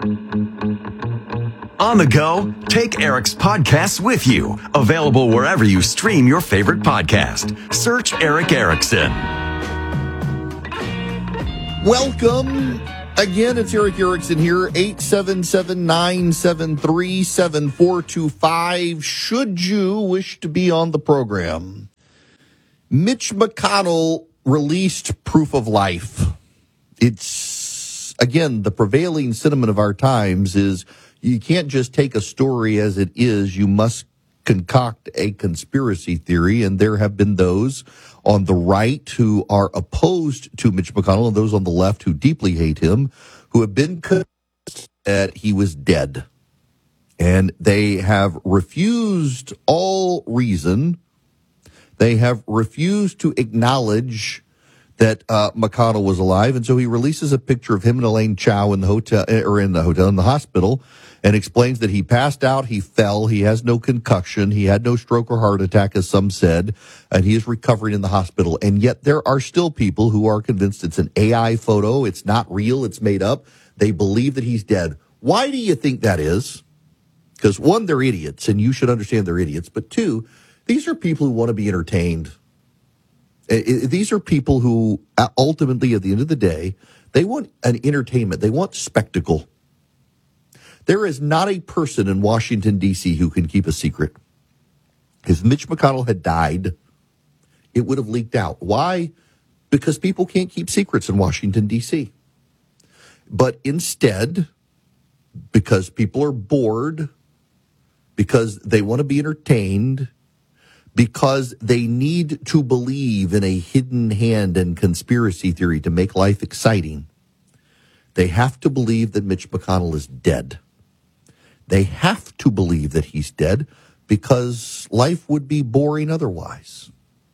On the go, take Eric's podcasts with you. Available wherever you stream your favorite podcast. Search Eric Erickson. Welcome. Again, it's Eric Erickson here, 877-973-7425, should you wish to be on the program. Mitch McConnell released proof of life. It's, again, the prevailing sentiment of our times is you can't just take a story as it is. You must concoct a conspiracy theory, and there have been those on the right who are opposed to Mitch McConnell and those on the left who deeply hate him, who have been convinced that he was dead. And they have refused all reason. They have refused to acknowledge that McConnell was alive. And so he releases a picture of him and Elaine Chao in the hospital, and explains that he passed out, he fell, he has no concussion, he had no stroke or heart attack, as some said, and he is recovering in the hospital. And yet there are still people who are convinced it's an AI photo, it's not real, it's made up. They believe that he's dead. Why do you think that is? Because one, they're idiots, and you should understand they're idiots. But two, these are people who want to be entertained. These are people who ultimately, at the end of the day, they want an entertainment. They want spectacle. There is not a person in Washington, D.C. who can keep a secret. If Mitch McConnell had died, it would have leaked out. Why? Because people can't keep secrets in Washington, D.C. But instead, because people are bored, because they want to be entertained, because they need to believe in a hidden hand and conspiracy theory to make life exciting, they have to believe that Mitch McConnell is dead. They have to believe that he's dead because life would be boring otherwise.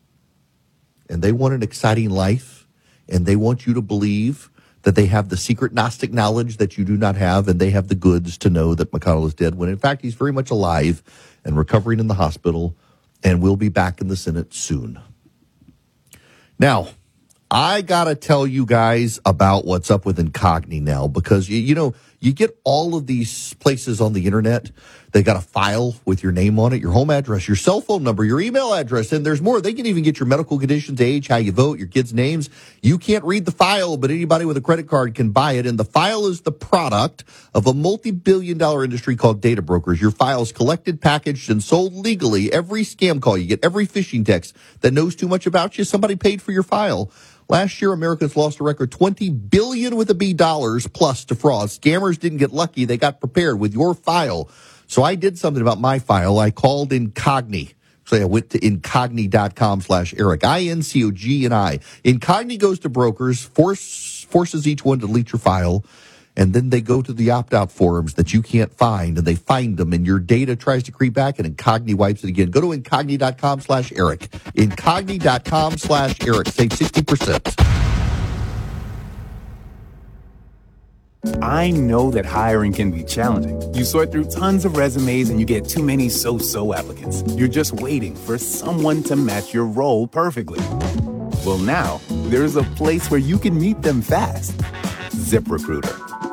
And they want an exciting life, and they want you to believe that they have the secret Gnostic knowledge that you do not have, and they have the goods to know that McConnell is dead, when in fact he's very much alive and recovering in the hospital and will be back in the Senate soon. Now, I got to tell you guys about what's up with Incogni now, because, you know, you get all of these places on the internet. They got a file with your name on it, your home address, your cell phone number, your email address, and there's more. They can even get your medical conditions, age, how you vote, your kids' names. You can't read the file, but anybody with a credit card can buy it, and the file is the product of a multi-billion-dollar industry called data brokers. Your file's collected, packaged, and sold legally. Every scam call you get, every phishing text that knows too much about you, somebody paid for your file. Last year, Americans lost a record $20 billion with a B dollars plus to fraud. Scammers didn't get lucky. They got prepared with your file. So I did something about my file. I called Incogni. So I went to Incogni.com/Eric, INCOGNI. Incogni goes to brokers, forces each one to delete your file, and then they go to the opt-out forums that you can't find, and they find them, and your data tries to creep back, and Incogni wipes it again. Go to Incogni.com/Eric. Incogni.com/Eric. Save 60%. I know that hiring can be challenging. You sort through tons of resumes and you get too many so-so applicants. You're just waiting for someone to match your role perfectly. Well, now, there's a place where you can meet them fast. ZipRecruiter.